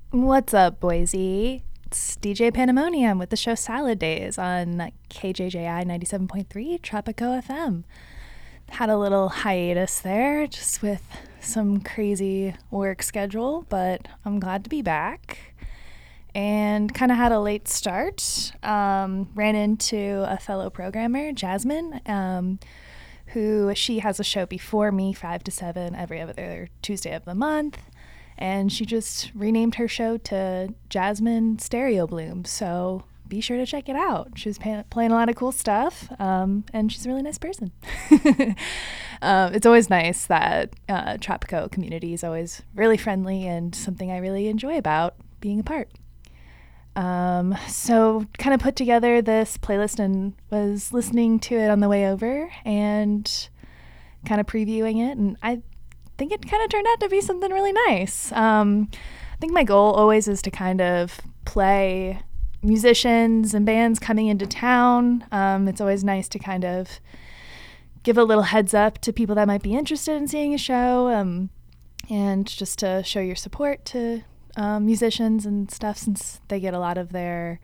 What's up, Boise? It's DJ Pandemonium with the show Salad Days on KJJI 97.3 Tropico FM. Had a little hiatus there just with some crazy work schedule, but I'm glad to be back. And kind of had a late start. Ran into a fellow programmer, Jasmine, who she has a show before me, 5 to 7, every other Tuesday of the month. And she just renamed her show to Jasmine Stereo Bloom. So be sure to check it out. She's playing a lot of cool stuff, and she's a really nice person. It's always nice that Tropico community is always really friendly and something I really enjoy about being a part. So kind of put together this playlist and was listening to it on the way over and kind of previewing it. And I think it kind of turned out to be something really nice. I think my goal always is to kind of play musicians and bands coming into town. It's always nice to kind of give a little heads up to people that might be interested in seeing a show, and just to show your support to musicians and stuff, since they get a lot of their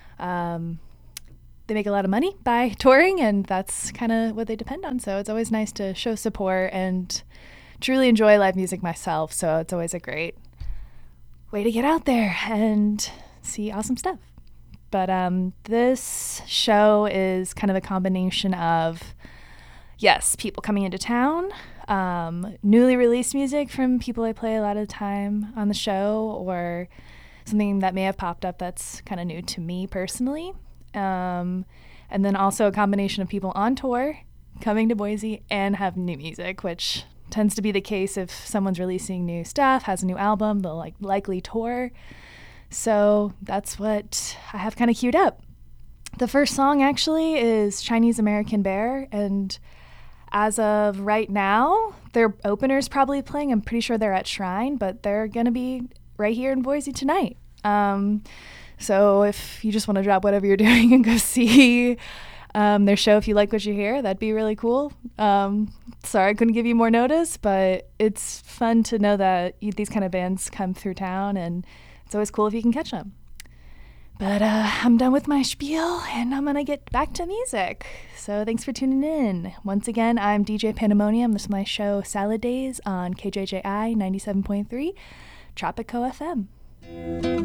they make a lot of money by touring, and that's kind of what they depend on. So it's always nice to show support and truly enjoy live music myself, so it's always a great way to get out there and see awesome stuff. But this show is kind of a combination of, yes, people coming into town, newly released music from people I play a lot of the time on the show, or something that may have popped up that's kind of new to me personally. And then also a combination of people on tour coming to Boise and have new music, which tends to be the case if someone's releasing new stuff, has a new album, they'll likely tour. So that's what I have kind of queued up. The first song actually is Chinese American Bear, and as of right now, their opener's probably playing. I'm pretty sure they're at Shrine, but they're going to be right here in Boise tonight. So if you just want to drop whatever you're doing and go see their show, if you like what you hear, that'd be really cool. Sorry I couldn't give you more notice, but it's fun to know that these kind of bands come through town, and it's always cool if you can catch them. But I'm done with my spiel, and I'm going to get back to music. So thanks for tuning in. Once again, I'm DJ Pandemonium. This is my show Salad Days on KJJI 97.3 Tropico FM.